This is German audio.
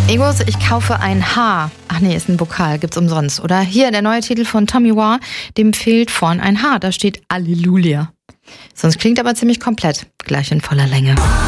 Egos, ich kaufe ein Haar. Ach nee, ist ein Vokal, gibt's umsonst. Oder hier der neue Titel von Tommy Wah, dem fehlt vorn ein Haar. Da steht Alleluia. Sonst klingt aber ziemlich komplett. Gleich in voller Länge.